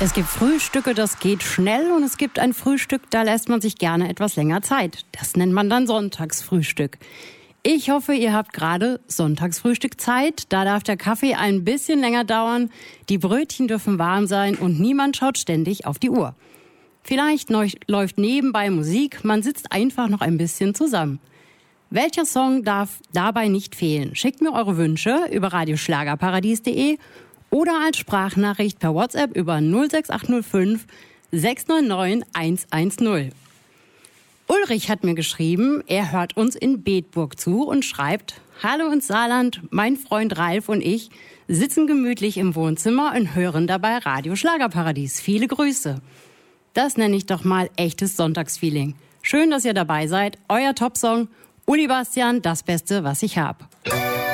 Es gibt Frühstücke, das geht schnell, und es gibt ein Frühstück, da lässt man sich gerne etwas länger Zeit. Das nennt man dann Sonntagsfrühstück. Ich hoffe, ihr habt gerade Sonntagsfrühstückzeit. Da darf der Kaffee ein bisschen länger dauern, die Brötchen dürfen warm sein und niemand schaut ständig auf die Uhr. Vielleicht läuft nebenbei Musik, man sitzt einfach noch ein bisschen zusammen. Welcher Song darf dabei nicht fehlen? Schickt mir eure Wünsche über radioschlagerparadies.de oder als Sprachnachricht per WhatsApp über 06805 699 110. Ulrich hat mir geschrieben, er hört uns in Bedburg zu und schreibt: Hallo ins Saarland, mein Freund Ralf und ich sitzen gemütlich im Wohnzimmer und hören dabei Radio Schlagerparadies. Viele Grüße. Das nenne ich doch mal echtes Sonntagsfeeling. Schön, dass ihr dabei seid. Euer Topsong, Uli Bastian, das Beste, was ich hab.